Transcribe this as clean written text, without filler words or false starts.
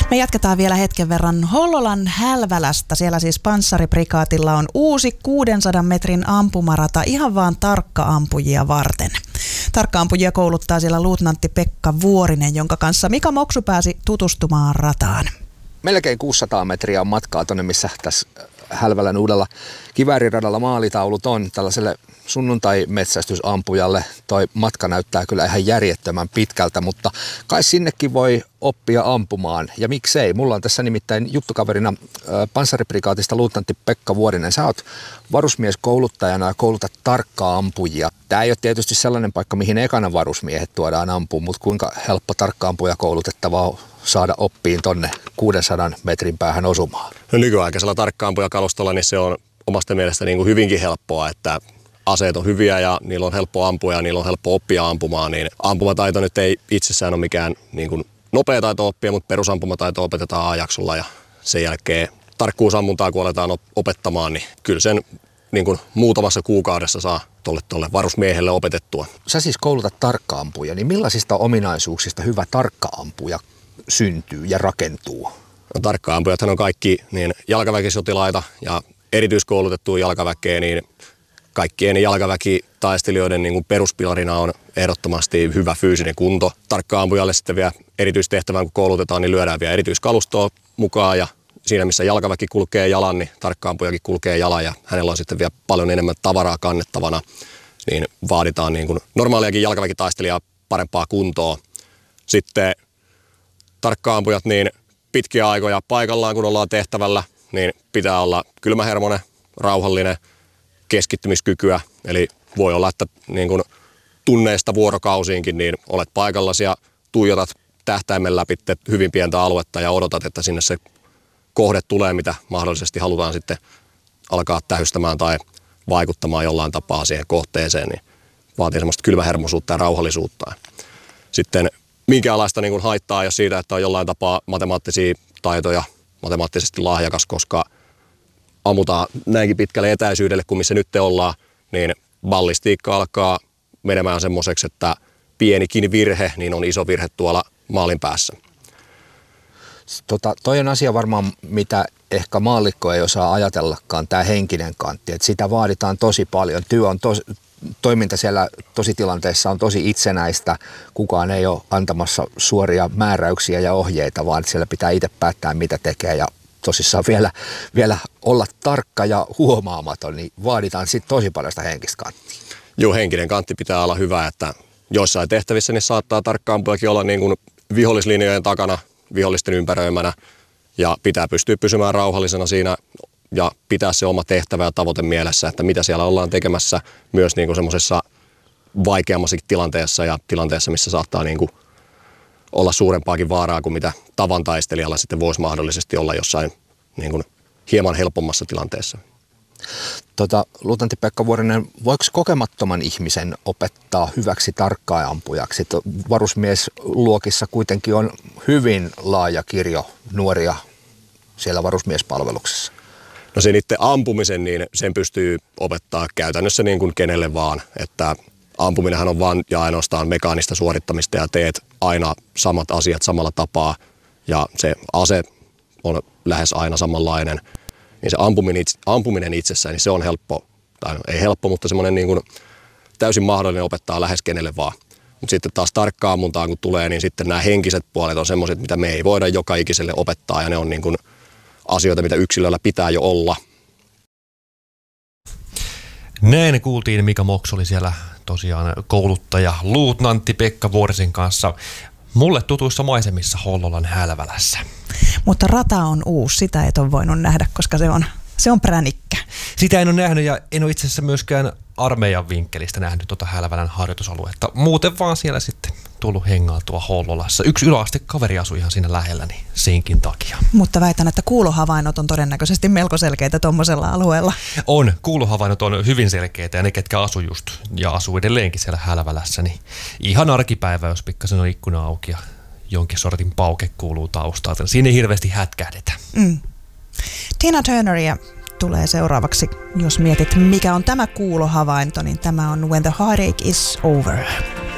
Me jatketaan vielä hetken verran Hollolan Hälvälästä. Siellä siis Panssariprikaatilla on uusi 600 metrin ampumarata ihan vaan tarkka-ampujia varten. Tarkka-ampujia kouluttaa siellä luutnantti Pekka Vuorinen, jonka kanssa Mika Moksu pääsi tutustumaan rataan. Melkein 600 metriä on matkaa tuonne, missä tässä Hälvälän uudella kivääriradalla maalitaulut on. Tällaiselle sunnuntai-metsästysampujalle toi matka näyttää kyllä ihan järjettömän pitkältä, mutta kai sinnekin voi oppia ampumaan. Ja miksei? Mulla on tässä nimittäin juttukaverina Panssariprikaatista luutnantti Pekka Vuorinen. Sä oot varusmieskouluttajana ja koulutat tarkka-ampujia. Tää ei ole tietysti sellainen paikka, mihin ekana varusmiehet tuodaan ampuun, mutta kuinka helppo tarkka-ampuja koulutettava on saada oppiin tonne 600 metrin päähän osumaan? No nykyaikaisella tarkka-ampujakalustolla niin se on omasta mielestä niin kuin hyvinkin helppoa, että aseet on hyviä ja niillä on helppo ampua ja niillä on helppo oppia ampumaan, niin ampumataito nyt ei itsessään ole mikään niin kuin nopea taito oppia, mutta perusampumataito opetetaan A-jaksolla ja sen jälkeen tarkkuusammuntaa kun aletaan opettamaan, niin kyllä sen niin kuin muutamassa kuukaudessa saa tolle varusmiehelle opetettua. Sä siis koulutat tarkka-ampuja, niin millaisista ominaisuuksista hyvä tarkka-ampuja syntyy ja rakentuu? No, tarkka-ampujathan on kaikki niin jalkaväkisotilaita ja erityiskoulutettua jalkaväkeä, niin kaikkien jalkaväkitaistelijoiden niin kuin peruspilarina on ehdottomasti hyvä fyysinen kunto. Tarkka-ampujalle sitten vielä erityistehtävään kun koulutetaan, niin lyödään vielä erityiskalustoa mukaan ja siinä missä jalkaväki kulkee jalan, niin tarkka-ampujakin kulkee jalan ja hänellä on sitten vielä paljon enemmän tavaraa kannettavana, niin vaaditaan niin kuin normaaliakin jalkaväkitaistelijaa parempaa kuntoa. Sitten tarkka-ampujat niin pitkiä aikoja paikallaan, kun ollaan tehtävällä, niin pitää olla kylmähermonen, rauhallinen, keskittymiskykyä. Eli voi olla, että niin kun tunneista vuorokausiinkin niin olet paikallasi ja tuijotat tähtäimen läpi hyvin pientä aluetta ja odotat, että sinne se kohde tulee, mitä mahdollisesti halutaan sitten alkaa tähystämään tai vaikuttamaan jollain tapaa siihen kohteeseen. Niin vaatii semmoista kylmähermoisuutta ja rauhallisuutta. Sitten minkäänlaista niin kun haittaa jos siitä, että on jollain tapaa matemaattisia taitoja, matemaattisesti lahjakas, koska ammutaan näinkin pitkälle etäisyydelle kuin missä nyt ollaan, niin ballistiikka alkaa menemään semmoiseksi, että pienikin virhe niin on iso virhe tuolla maalin päässä. Toi on asia varmaan, mitä ehkä maallikko ei osaa ajatellakaan, tämä henkinen kantti. Että sitä vaaditaan tosi paljon. Toiminta siellä tositilanteessa on tosi itsenäistä. Kukaan ei ole antamassa suoria määräyksiä ja ohjeita, vaan siellä pitää itse päättää, mitä tekee. Ja tosissaan vielä olla tarkka ja huomaamaton, niin vaaditaan sitten tosi paljon sitä henkistä kanttia. Joo, henkinen kantti pitää olla hyvä, että joissain tehtävissä niin saattaa tarkka-ampujakin olla niin kuin vihollislinjojen takana, vihollisten ympäröimänä, ja pitää pystyä pysymään rauhallisena siinä ja pitää se oma tehtävä ja tavoite mielessä, että mitä siellä ollaan tekemässä myös niin kuin semmoisessa vaikeammassakin tilanteessa ja tilanteessa, missä saattaa niin kuin olla suurempaakin vaaraa kuin mitä tavan taistelijalla sitten voisi mahdollisesti olla jossain niin kuin hieman helpommassa tilanteessa. Luutnantti Pekka Vuorinen, voiko kokemattoman ihmisen opettaa hyväksi tarkka-ampujaksi? Varusmiesluokissa kuitenkin on hyvin laaja kirjo nuoria siellä varusmiespalveluksessa. No sen itse ampumisen, niin sen pystyy opettaa käytännössä niin kuin kenelle vaan, että ampuminenhan on vain ja ainoastaan mekaanista suorittamista ja teet aina samat asiat samalla tapaa ja se ase on lähes aina samanlainen. Niin se ampuminen itsessään, niin se on helppo, tai ei helppo, mutta semmoinen niin kuin täysin mahdollinen opettaa lähes kenelle vaan. Mutta sitten taas tarkkaan ammuntaan kun tulee, niin sitten nämä henkiset puolet on semmoiset, mitä me ei voida joka ikiselle opettaa ja ne on niin kuin asioita, mitä yksilöllä pitää jo olla. Näin kuultiin, Mika Moksu oli siellä tosiaan kouluttaja luutnantti Pekka Vuorisen kanssa mulle tutuissa maisemissa Hollolan Hälvälässä. Mutta rata on uusi, sitä et ole voinut nähdä, koska se on pränikkä. Sitä en ole nähnyt ja en ole itse asiassa myöskään armeijan vinkkelistä nähnyt tuota Hälvälän harjoitusaluetta. Muuten vaan siellä sitten tullut hengautua Hollolassa. Yksi yläaste kaveri asui ihan siinä lähellä, niin senkin takia. Mutta väitän, että kuulohavainnot on todennäköisesti melko selkeitä tuommoisella alueella. On. Kuulohavainnot on hyvin selkeitä ja ne, ketkä asuu just ja asuu edelleenkin siellä Hälvälässä, niin ihan arkipäivä, jos pikkasen on ikkuna auki ja jonkin sortin pauke kuuluu taustalta. Siinä ei hirveästi hätkähdetä. Tina Turneria tulee seuraavaksi. Jos mietit, mikä on tämä kuulohavainto, niin tämä on When the Heartache is Over.